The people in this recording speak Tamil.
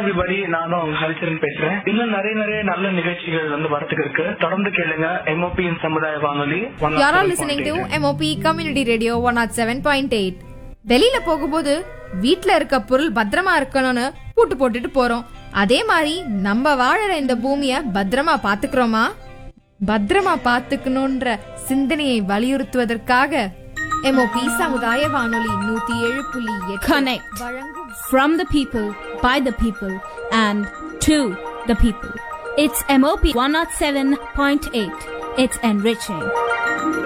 எவ்ரிபடி, நானும் ஹரிச்சரன் பேசுறேன். இன்னும் நிறைய நல்ல நிகழ்ச்சிகள் வரத்துக்கு இருக்கு. தொடர்ந்து கேளுங்க MOP சமுதாய வானொலி. You are listening to MOP Community Radio 107.8. வெளியில போகும்போது வீட்ல இருக்க பொருள் பத்திரமா இருக்கணும்னு பூட்டு போட்டுட்டு போறோம். அதே மாதிரி நம்ம வாழற இந்த பூமிய பத்திரமா பாத்துக்கிறோமா? பத்திரமா பாத்துக்கணும்ன்ற சிந்தனையை வலியுறுத்துவதற்காக MOP சமுதாய வானொலி 107.8 Connect from the people, by the people, and to the people. It's MOP 107.8. It's enriching.